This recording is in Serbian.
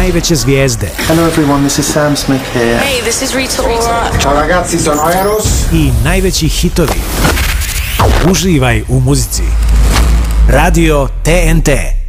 najveće zvijezde. Hello everyone, this is Sam Smith here. Hey, this is Rita Ora. Ciao ragazzi, sono Eros. I najveći hitovi. Uživaj u muzici. Radio TNT.